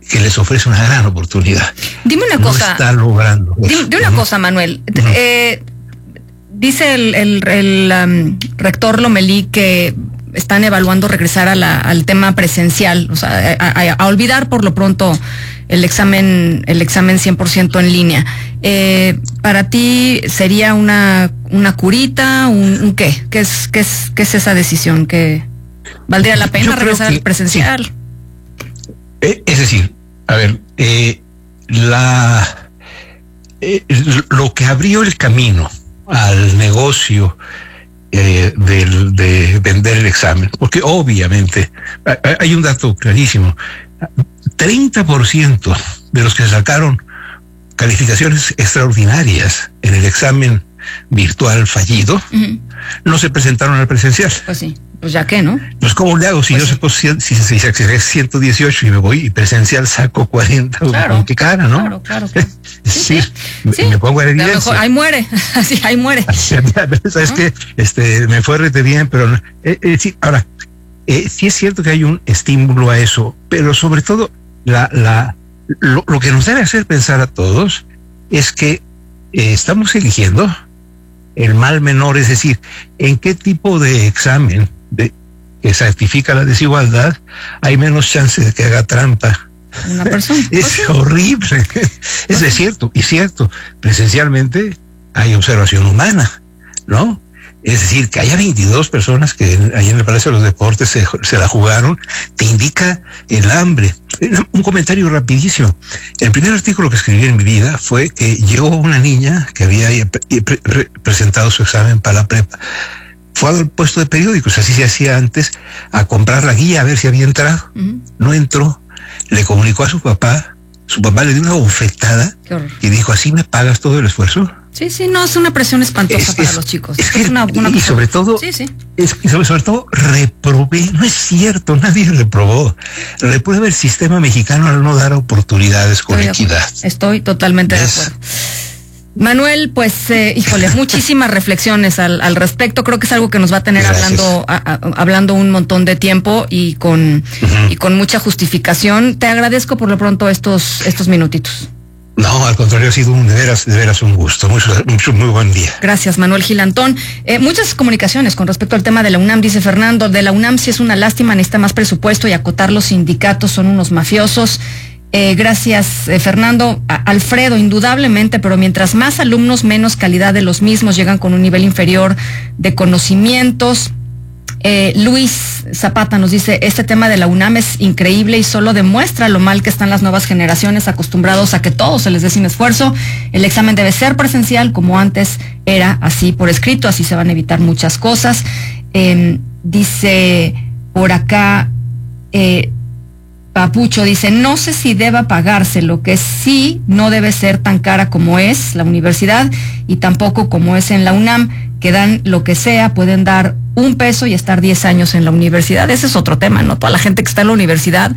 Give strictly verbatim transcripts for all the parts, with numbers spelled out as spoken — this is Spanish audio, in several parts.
que les ofrece una gran oportunidad. Dime una no cosa. Está logrando. Dime, dime una uh-huh. cosa, Manuel. Uh-huh. Eh, dice el, el, el um, rector Lomelí que están evaluando regresar a la, al tema presencial, o sea, a, a, a olvidar por lo pronto el examen, el examen cien por ciento en línea. Eh, para ti sería una, una curita, un, un qué, qué es, qué es, qué es esa decisión, que valdría la pena regresar al presencial. Sí. Eh, es decir, a ver, eh, la eh, lo que abrió el camino al negocio eh, del, de vender el examen, porque obviamente hay un dato clarísimo: treinta por ciento de los que sacaron calificaciones extraordinarias en el examen virtual fallido uh-huh. no se presentaron al presencial. Pues sí, pues ya que, ¿no? Pues ¿cómo le hago? Si pues yo sí. si, si, si, si ciento dieciocho y me voy y presencial saco cuarenta, claro, ¿con qué cara, no? Claro, claro, claro. Sí, sí, me, sí. me pongo a evidencia. Mejor, ahí muere, así, ahí muere. ¿Sabes qué? Este, me fue rete bien, pero eh, eh, sí, ahora, eh, sí es cierto que hay un estímulo a eso, pero sobre todo la, la, lo, lo que nos debe hacer pensar a todos es que eh, estamos eligiendo el mal menor, es decir, en qué tipo de examen de, que certifica la desigualdad hay menos chance de que haga trampa. Una persona. Es horrible. Es de cierto, y cierto, presencialmente hay observación humana, ¿no? Es decir, que haya veintidós personas que ahí en el Palacio de los Deportes se, se la jugaron, te indica el hambre. Un comentario rapidísimo. El primer artículo que escribí en mi vida fue que llegó una niña que había pre- pre- presentado su examen para la prepa. Fue al puesto de periódicos, así se hacía antes, a comprar la guía a ver si había entrado. Uh-huh. No entró. Le comunicó a su papá. Su papá le dio una bofetada y dijo: ¿así me pagas todo el esfuerzo? Sí, sí, no, es una presión espantosa es, para es, los chicos. Es que, es una, una y cosa, sobre todo, sí, sí. Es, y sobre, sobre todo, reprobé. No es cierto, nadie reprobó. Reprueba el sistema mexicano al no dar oportunidades con estoy equidad. Estoy totalmente ¿ves? de acuerdo. Manuel, pues, eh, híjole, muchísimas reflexiones al, al respecto. Creo que es algo que nos va a tener Gracias. hablando a, a, hablando un montón de tiempo y con uh-huh. y con mucha justificación. Te agradezco por lo pronto estos estos minutitos. No, al contrario, ha sido un, de veras, de veras un gusto. Mucho, mucho, muy buen día. Gracias, Manuel Gilantón. Eh, muchas comunicaciones con respecto al tema de la UNAM. Dice Fernando, de la UNAM sí es una lástima, necesita más presupuesto y acotar los sindicatos, son unos mafiosos. Eh, gracias, eh, Fernando. A- Alfredo, indudablemente, pero mientras más alumnos, menos calidad de los mismos, llegan con un nivel inferior de conocimientos. Eh, Luis Zapata nos dice, este tema de la UNAM es increíble y solo demuestra lo mal que están las nuevas generaciones acostumbrados a que todo se les dé sin esfuerzo. El examen debe ser presencial como antes era, así por escrito, así se van a evitar muchas cosas. Eh, dice por acá, eh, Papucho dice, no sé si deba pagarse, lo que sí no debe ser tan cara como es la universidad y tampoco como es en la UNAM, que dan lo que sea, pueden dar un peso y estar diez años en la universidad. Ese es otro tema, ¿no? Toda la gente que está en la universidad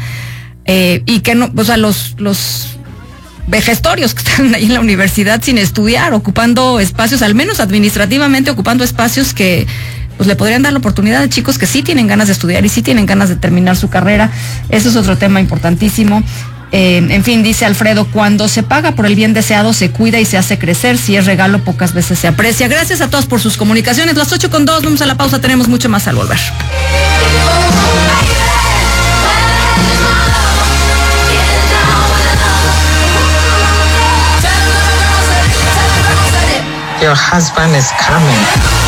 eh, y que no, o sea, los, los vejestorios que están ahí en la universidad sin estudiar, ocupando espacios, al menos administrativamente, ocupando espacios que pues le podrían dar la oportunidad a chicos que sí tienen ganas de estudiar y sí tienen ganas de terminar su carrera. Eso es otro tema importantísimo. Eh, en fin, dice Alfredo, cuando se paga por el bien deseado, se cuida y se hace crecer. Si es regalo, pocas veces se aprecia. Gracias a todos por sus comunicaciones. Las ocho con dos, vamos a la pausa, tenemos mucho más al volver. Your husband is coming.